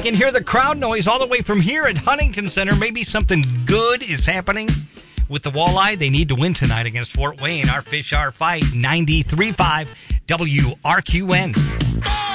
can hear the crowd noise all the way from here at Huntington Center. Maybe something good is happening with the Walleye. They need to win tonight against Fort Wayne. Our fish, our fight, 93.5 WRQN.